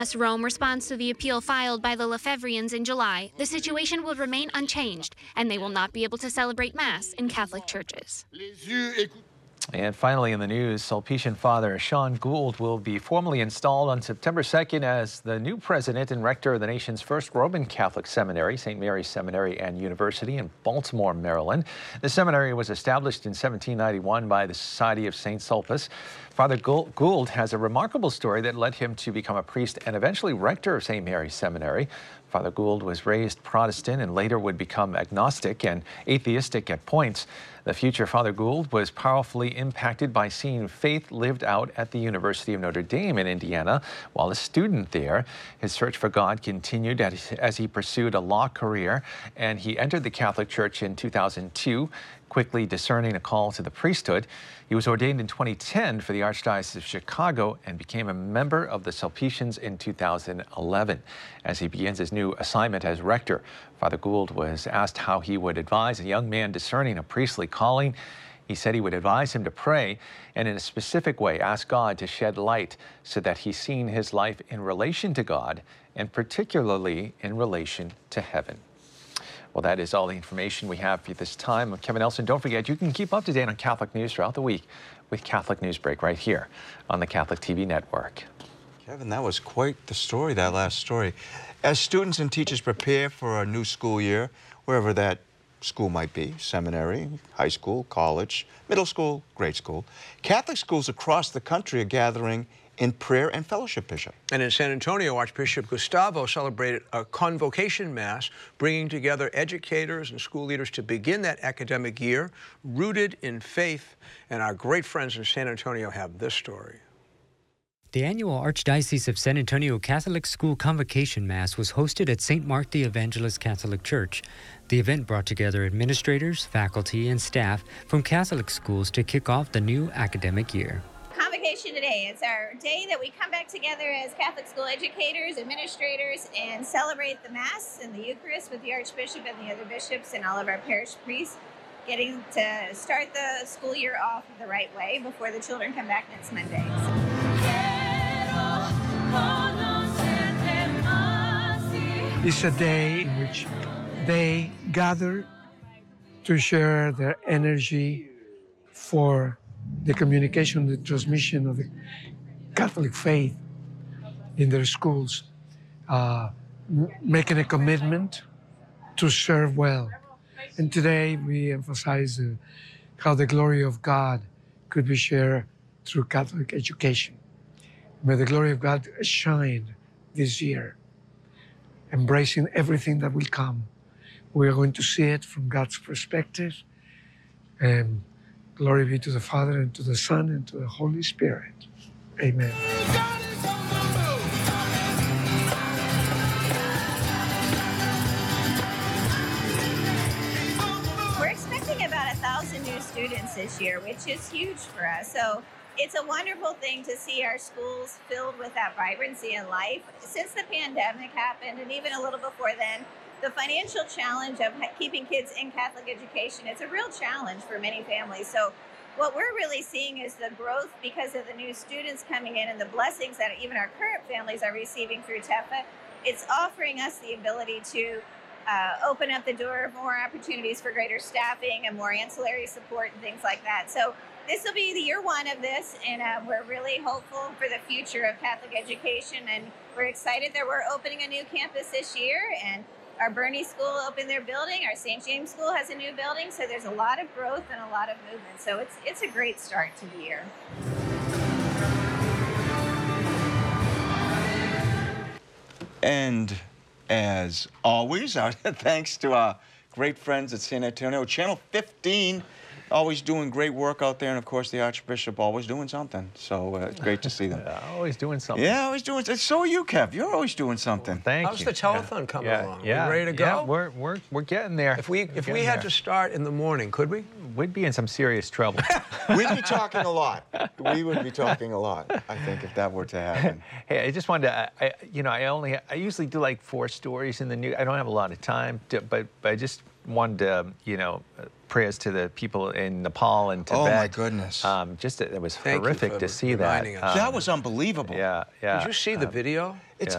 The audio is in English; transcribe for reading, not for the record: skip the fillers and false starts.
As Rome responds to the appeal filed by the Lefebvrians in July, the situation will remain unchanged, and they will not be able to celebrate Mass in Catholic churches. And finally in the news, Sulpician Father Sean Gould will be formally installed on September 2nd as the new president and rector of the nation's first Roman Catholic seminary, St. Mary's Seminary and University in Baltimore, Maryland. The seminary was established in 1791 by the Society of St. Sulpice. Father Gould has a remarkable story that led him to become a priest and eventually rector of St. Mary's Seminary. Father Gould was raised Protestant and later would become agnostic and atheistic at points. The future Father Gould was powerfully impacted by seeing faith lived out at the University of Notre Dame in Indiana. While a student there, his search for God continued as he pursued a law career, and he entered the Catholic Church in 2002, quickly discerning a call to the priesthood. He was ordained in 2010 for the Archdiocese of Chicago and became a member of the Sulpicians in 2011. As he begins his new assignment as rector, Father Gould was asked how he would advise a young man discerning a priestly calling. He said he would advise him to pray and in a specific way ask God to shed light so that he's seen his life in relation to God and particularly in relation to heaven. Well, that is all the information we have for you this time. I'm Kevin Nelson. Don't forget, you can keep up to date on Catholic news throughout the week with Catholic News Break right here on the Catholic TV network. Kevin, that was quite the story, that last story. As students and teachers prepare for a new school year, wherever that school might be, seminary, high school, college, middle school, grade school, Catholic schools across the country are gathering in prayer and fellowship, Bishop. And in San Antonio, Archbishop Gustavo celebrated a convocation mass, bringing together educators and school leaders to begin that academic year rooted in faith. And our great friends in San Antonio have this story. The annual Archdiocese of San Antonio Catholic School Convocation Mass was hosted at St. Mark the Evangelist Catholic Church. The event brought together administrators, faculty, and staff from Catholic schools to kick off the new academic year. Convocation today. It's our day that we come back together as Catholic school educators, administrators, and celebrate the Mass and the Eucharist with the Archbishop and the other bishops and all of our parish priests, getting to start the school year off the right way before the children come back next Monday. It's a day in which they gather to share their energy for the communication, the transmission of the Catholic faith in their schools, making a commitment to serve well. And today we emphasize how the glory of God could be shared through Catholic education. May the glory of God shine this year, embracing everything that will come. We are going to see it from God's perspective. And glory be to the Father, and to the Son, and to the Holy Spirit. Amen. We're expecting about 1,000 new students this year, which is huge for us. So it's a wonderful thing to see our schools filled with that vibrancy and life. Since the pandemic happened, and even a little before then, the financial challenge of keeping kids in Catholic education, it's a real challenge for many families. So what we're really seeing is the growth because of the new students coming in and the blessings that even our current families are receiving through TEFA. It's offering us the ability to open up the door of more opportunities for greater staffing and more ancillary support and things like that. So this will be the year one of this, and we're really hopeful for the future of Catholic education, and we're excited that we're opening a new campus this year, and our Bernie School opened their building. Our St. James School has a new building. So there's a lot of growth and a lot of movement. So it's a great start to the year. And as always, our thanks to our great friends at San Antonio. Channel 15, always doing great work out there. And, of course, the Archbishop always doing something. So it's great to see them. Always doing something. Yeah, always doing something. So are you, Kev. You're always doing something. Well, thank you. How's the telethon coming along? Yeah. We ready to go? Yeah, we're getting there. If we had to start in the morning, could we? We'd be in some serious trouble. We'd be talking a lot. We would be talking a lot, I think, if that were to happen. Hey, I just wanted to, I usually do like 4 stories in the news. I don't have a lot of time, but I just wanted to, prayers to the people in Nepal and Tibet. Oh my goodness! It was horrific to see that. That was unbelievable. Yeah. Did you see the video?